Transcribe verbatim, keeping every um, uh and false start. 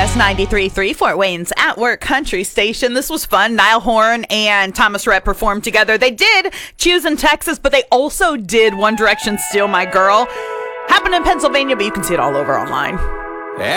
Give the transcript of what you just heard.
S ninety-three point three, Fort Wayne's At Work Country Station. This was fun. Niall Horan and Thomas Rhett performed together. They did Choose in Texas, but they also did One Direction, Steal My Girl. Happened in Pennsylvania, but you can see it all over online.